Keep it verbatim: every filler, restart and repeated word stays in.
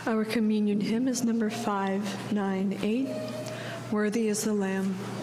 Our communion hymn is number five ninety-eight, Worthy is the Lamb.